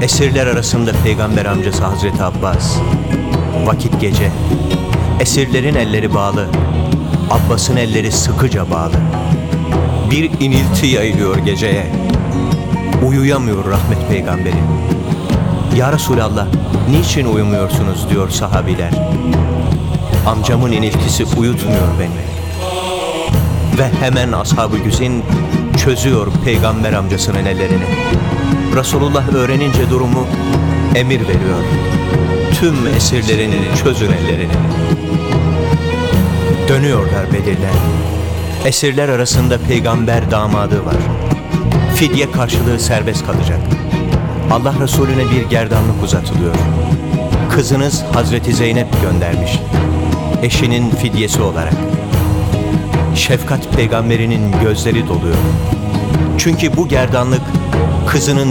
Esirler arasında peygamber amcası Hazreti Abbas. Vakit gece. Esirlerin elleri bağlı. Abbas'ın elleri sıkıca bağlı. Bir inilti yayılıyor geceye. Uyuyamıyor rahmet peygamberi. Ya Resulallah, niçin uyumuyorsunuz diyor sahabiler. Amcamın iniltisi uyutmuyor beni. Ve hemen ashab-ı güzin çözüyor peygamber amcasının ellerini. Resulullah öğrenince durumu emir veriyor. Tüm esirlerin çözün ellerini. Dönüyorlar Bedir'den. Esirler arasında peygamber damadı var. Fidye karşılığı serbest kalacak. Allah Resulüne bir gerdanlık uzatılıyor. Kızınız Hazreti Zeynep göndermiş, eşinin fidyesi olarak. Şefkat peygamberinin gözleri doluyor. Çünkü bu gerdanlık kızının